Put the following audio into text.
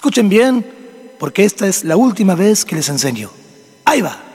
Escuchen bien, porque esta es la última vez que les enseño. Ahí va.